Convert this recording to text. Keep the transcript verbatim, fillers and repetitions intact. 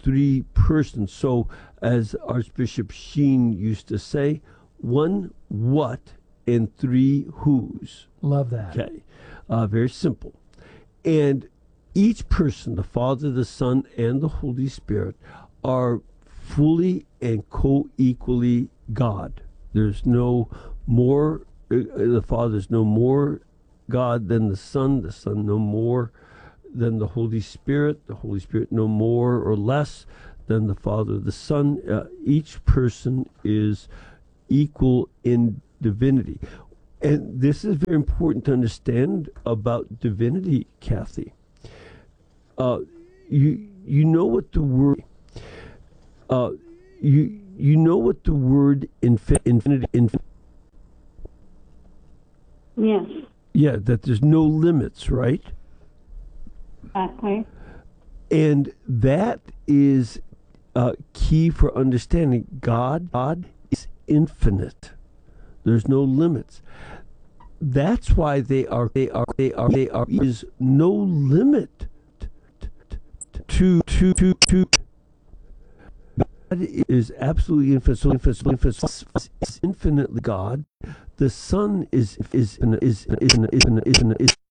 three persons. So, as Archbishop Sheen used to say, one what and three whos. Love that. Okay, uh, very simple. And each person, the Father, the Son, and the Holy Spirit, are fully and co-equally God. There's no more, uh, the Father is no more God than the Son, the Son no more than the Holy Spirit, the Holy Spirit no more or less than the Father, the Son. Uh, each person is equal in divinity. And this is very important to understand about divinity, Kathy. Uh, you you know what the word uh, you you know what the word infin- infinity infin- Yes. Yeah, that there's no limits, right? Exactly. And that is uh, key for understanding God. God is infinite. There's no limits. That's why they are. They are. They are. They are. Is no limit to to to to. God is absolutely infinite. So infinite, infinite, is infinitely God. The Son is is is is is is, is, is, is